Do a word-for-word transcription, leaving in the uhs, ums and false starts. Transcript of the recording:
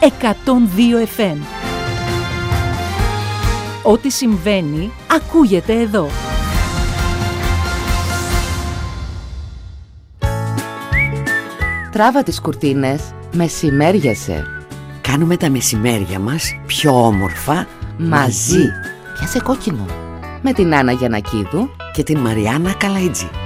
εκατόν δύο εφ εμ. Ό,τι συμβαίνει, ακούγεται εδώ. Τράβα τις κουρτίνες, μεσημέριασε. Κάνουμε τα μεσημέρια μας πιο όμορφα Μαζί. Πιάσε κόκκινο. Με την Άννα Γιαννακίδου και την Μαριάννα Καλαϊτζή.